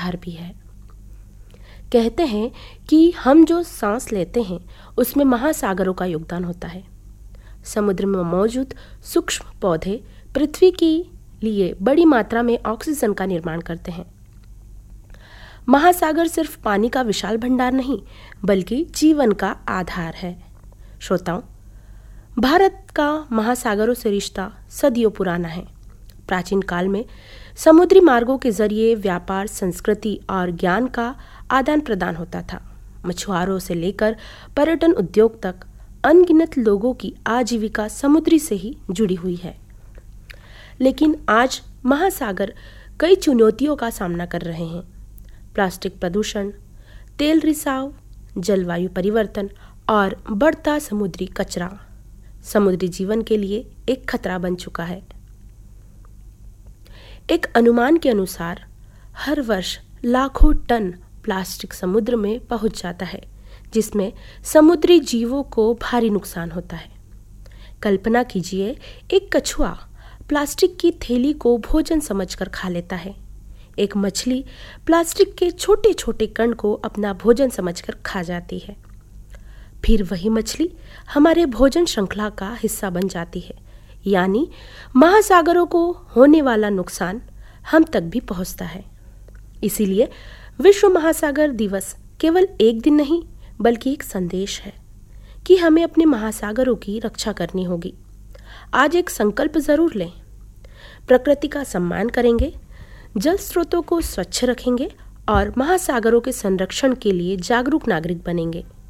आधार भी है। कहते हैं कि हम जो सांस लेते हैं उसमें महासागरों का योगदान होता है। समुद्र में मौजूद सूक्ष्म पौधे पृथ्वी के लिए बड़ी मात्रा में ऑक्सीजन का निर्माण करते हैं। महासागर सिर्फ पानी का विशाल भंडार नहीं बल्कि जीवन का आधार है। श्रोताओं, भारत का महासागरों से रिश्ता सदियों पुराना है। प्राचीन काल में समुद्री मार्गों के जरिए व्यापार, संस्कृति और ज्ञान का आदान प्रदान होता था। मछुआरों से लेकर पर्यटन उद्योग तक अनगिनत लोगों की आजीविका समुद्री से ही जुड़ी हुई है। लेकिन आज महासागर कई चुनौतियों का सामना कर रहे हैं। प्लास्टिक प्रदूषण, तेल रिसाव, जलवायु परिवर्तन और बढ़ता समुद्री कचरा समुद्री जीवन के लिए एक खतरा बन चुका है। एक अनुमान के अनुसार हर वर्ष लाखों टन प्लास्टिक समुद्र में पहुंच जाता है, जिसमें समुद्री जीवों को भारी नुकसान होता है। कल्पना कीजिए, एक कछुआ प्लास्टिक की थैली को भोजन समझकर खा लेता है। एक मछली प्लास्टिक के छोटे छोटे कण को अपना भोजन समझकर खा जाती है। फिर वही मछली हमारे भोजन श्रृंखला का हिस्सा बन जाती है, यानी महासागरों को होने वाला नुकसान हम तक भी पहुंचता है। इसीलिए विश्व महासागर दिवस केवल एक दिन नहीं बल्कि एक संदेश है कि हमें अपने महासागरों की रक्षा करनी होगी। आज एक संकल्प जरूर लें, प्रकृति का सम्मान करेंगे, जल स्रोतों को स्वच्छ रखेंगे और महासागरों के संरक्षण के लिए जागरूक नागरिक बनेंगे।